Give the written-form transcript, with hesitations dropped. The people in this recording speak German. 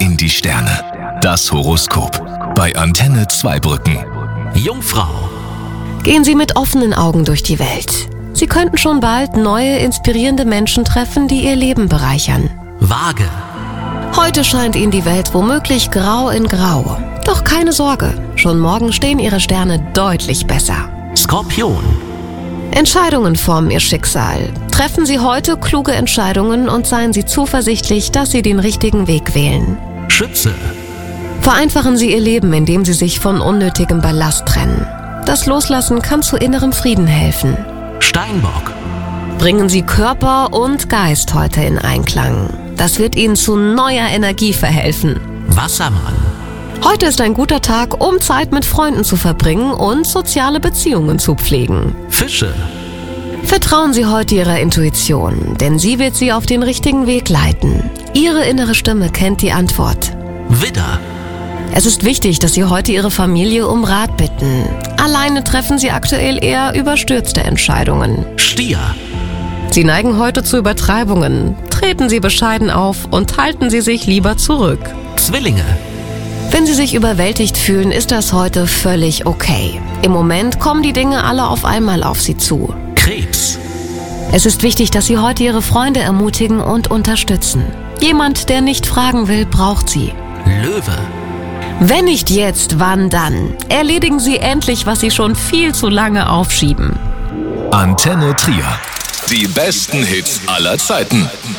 in die Sterne. Das Horoskop bei Antenne Zweibrücken. Jungfrau. Gehen Sie mit offenen Augen durch die Welt. Sie könnten schon bald neue, inspirierende Menschen treffen, die Ihr Leben bereichern. Waage. Heute scheint Ihnen die Welt womöglich grau in grau. Doch keine Sorge, schon morgen stehen Ihre Sterne deutlich besser. Skorpion. Entscheidungen formen Ihr Schicksal. Treffen Sie heute kluge Entscheidungen und seien Sie zuversichtlich, dass Sie den richtigen Weg wählen. Schütze. Vereinfachen Sie Ihr Leben, indem Sie sich von unnötigem Ballast trennen. Das Loslassen kann zu innerem Frieden helfen. Steinbock. Bringen Sie Körper und Geist heute in Einklang. Das wird Ihnen zu neuer Energie verhelfen. Wassermann. Heute ist ein guter Tag, um Zeit mit Freunden zu verbringen und soziale Beziehungen zu pflegen. Fische. Vertrauen Sie heute Ihrer Intuition, denn sie wird Sie auf den richtigen Weg leiten. Ihre innere Stimme kennt die Antwort. Widder. Es ist wichtig, dass Sie heute Ihre Familie um Rat bitten. Alleine treffen Sie aktuell eher überstürzte Entscheidungen. Stier. Sie neigen heute zu Übertreibungen. Treten Sie bescheiden auf und halten Sie sich lieber zurück. Zwillinge. Wenn Sie sich überwältigt fühlen, ist das heute völlig okay. Im Moment kommen die Dinge alle auf einmal auf Sie zu. Krebs. Es ist wichtig, dass Sie heute Ihre Freunde ermutigen und unterstützen. Jemand, der nicht fragen will, braucht Sie. Löwe. Wenn nicht jetzt, wann dann? Erledigen Sie endlich, was Sie schon viel zu lange aufschieben. Antenne Trier. Die besten Hits aller Zeiten.